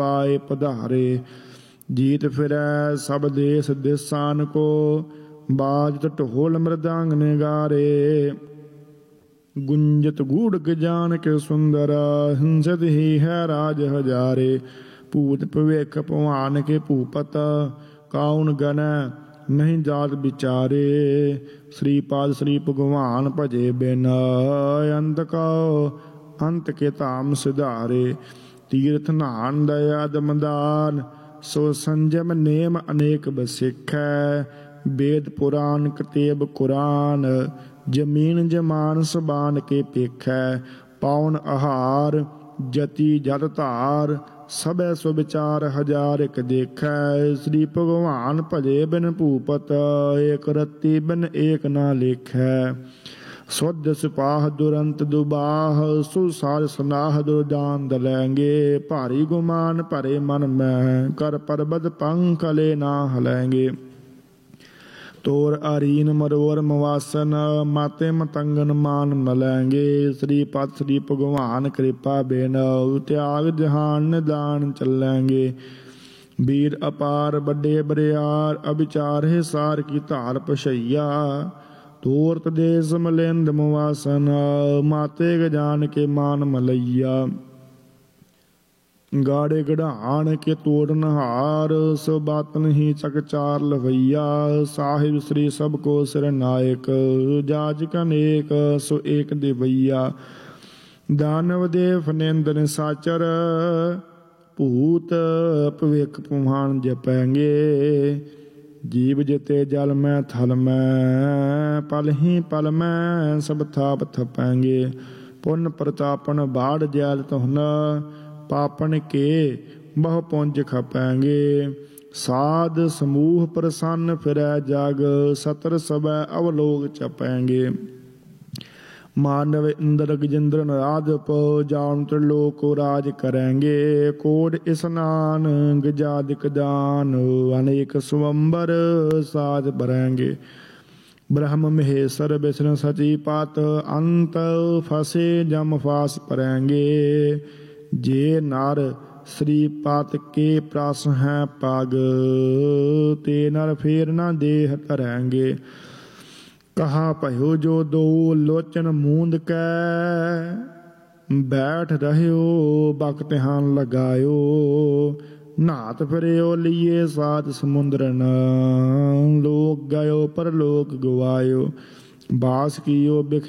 आए पधारे। जीत फिरै सब देश देसान को, बाजत ढोल मृदंग निगारे। गुंजत गूढ़ जान के सुंदर, हिंसत ही है राज हजारे। भूत भविख भगवान के भूपत, काउन गण नहीं जात विचारे। श्रीपाद श्री भगवान भजे बिन, अंत का अंत के धाम सिधारे। तीर्थ नान दया दमदान, सो संजम नेम अनेक बसिख है। वेद पुराण कतेब कुरान, जमीन जमान सबान के पेख है। पावन आहार जति जत धार, सबे सुविचार हजार एक देखै। श्री भगवान भजे बिन भूपत, एक रत्ती बिन एक ना लेखै। सुध सिपाह दुरंत दुबाह, सुसार सनाह दुर्दान दलैंगे। भारी गुमान भरे मन में, कर पर्वत पंखले ना हलैंगे। तोर अरीन मरोर मवासन, माते मतंगन मान मलैंगे। श्रीपद श्री भगवान कृपा बिन, त्याग जहान निदान चलैंगे। वीर अपार बड़े बरियार, अविचार है सार की धार पछैया। तोरत देश मलिंद मुवासन, माते गजान के मान मलैया। गाड़े गढ़ान के तोड़न हार, सो बातन ही चकचार लवैया। साहिब श्री सबको सिर नायक, जाजक अनेक सो एक दिवैया। दानव देव फनेंद्र निसाचर, भूत भविख पुहान जपैंगे। जीव जिते जल में थल में, पल ही पल में सब थाप थपेंगे। पुन प्रतापन बाढ़ जैल तुहन, पापन के बहु पुंज खपेंगे। साध समूह प्रसन्न फिरै जग, सतर सब अवलोक चपेंगे। मानव इंद्र गजेंद्र नारद, जान त्रिलोक को राज करेंगे। कोड स्नान गजादिक दान, अनेक स्वंबर साध भरेंगे। ब्रह्म महेश्वर विष्णु सची पात, अंत फसे जम फास परेंगे। जे नर श्रीपात के प्रास हैं पग, ते नर फेर न देह धरेंगे। कहा भयो जो दो लोचन मूंद कै, बैठ रह्यो बक ध्यान लगायो। नाथ फिरयो लिए सात समुद्रन, लोक गयो परलोक गवायो। बास कियो बिख